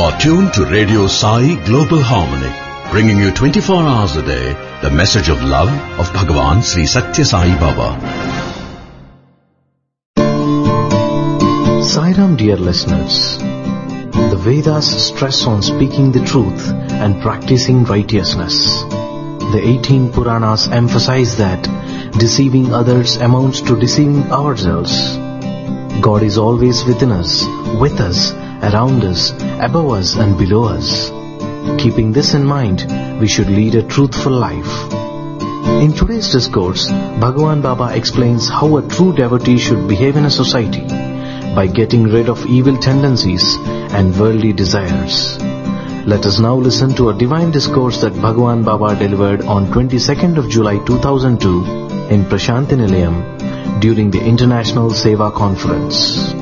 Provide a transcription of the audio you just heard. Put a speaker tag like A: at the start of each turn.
A: are tuned to Radio Sai Global Harmony, bringing you 24 hours a day the message of love of Bhagavan Sri Satya Sai Baba.
B: Sairam, dear listeners. The Vedas stress on speaking the truth and practicing righteousness. The 18 Puranas emphasize that deceiving others amounts to deceiving ourselves. God is always within us, with us, around us, above us and below us. Keeping this in mind, we should lead a truthful life. In today's discourse, Bhagavan Baba explains how a true devotee should behave in a society by getting rid of evil tendencies and worldly desires. Let us now listen to a divine discourse that Bhagavan Baba delivered on 22nd of July 2002 in Prashanti Nilayam during the International Seva Conference.